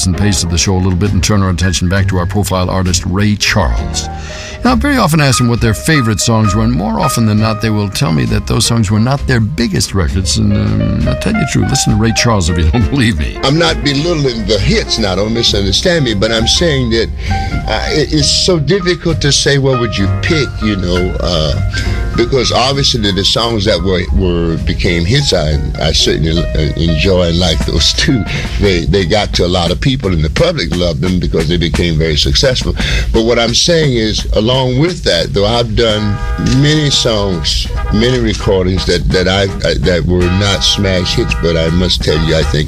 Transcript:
pace and pace of the show a little bit and turn our attention back to our profile artist, Ray Charles. Now, I very often ask them what their favorite songs were, and more often than not, they will tell me that those songs were not their biggest records. And I'll tell you the truth, listen to Ray Charles if you don't believe me. I'm not belittling the hits now, don't misunderstand me, but I'm saying that it's so difficult to say what would you pick, because obviously the songs that became hits, I certainly enjoy and like those too. They got to a lot of people, and the public loved them because they became very successful. But what I'm saying is, along with that, though, I've done many songs, many recordings that were not smash hits, but I must tell you, I think